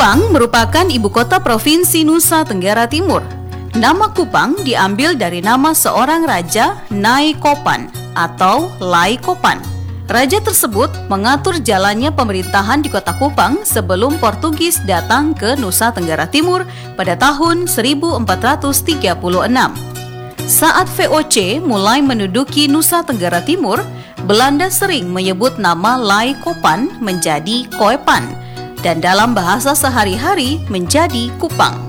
Kupang merupakan ibu kota provinsi Nusa Tenggara Timur. Nama Kupang diambil dari nama seorang raja, Nai Kopan atau Lai Kopan. Raja tersebut mengatur jalannya pemerintahan di kota Kupang sebelum Portugis datang ke Nusa Tenggara Timur pada tahun 1436. Saat VOC mulai menduduki Nusa Tenggara Timur, Belanda sering menyebut nama Lai Kopan menjadi Koepan dan dalam bahasa sehari-hari menjadi Kupang.